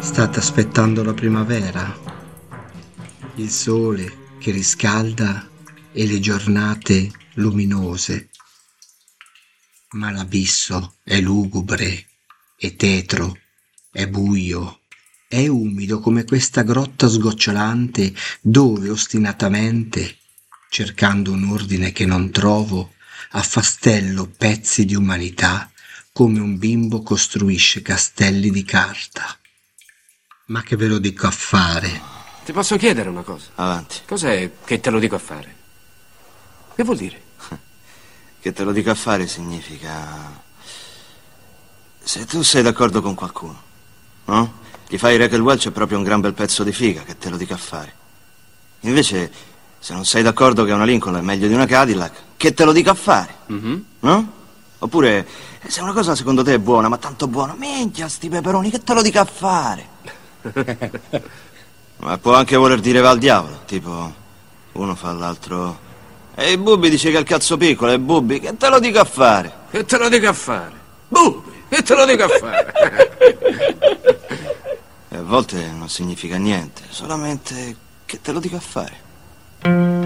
State aspettando la primavera, il sole che riscalda e le giornate luminose, ma l'abisso è lugubre, è tetro, è buio, è umido come questa grotta sgocciolante dove ostinatamente, cercando un ordine che non trovo, affastello pezzi di umanità come un bimbo costruisce castelli di carta. Ma che ve lo dico a fare? Ti posso chiedere una cosa? Avanti. Cos'è che te lo dico a fare? Che vuol dire? Che te lo dico a fare significa... Se tu sei d'accordo con qualcuno, no? Gli fai Raquel Welch è proprio un gran bel pezzo di figa, che te lo dica a fare. Invece, se non sei d'accordo che una Lincoln è meglio di una Cadillac, che te lo dica a fare, no? Oppure, se una cosa secondo te è buona, ma tanto buona, minchia sti peperoni, che te lo dica a fare. Ma può anche voler dire va al diavolo, tipo, uno fa all'altro... Ehi, Bubbi dice che è il cazzo piccolo, è Bubbi, che te lo dica a fare. Che te lo dica a fare? Bubbi, che te lo dica a fare? E a volte non significa niente, solamente che te lo dica a fare.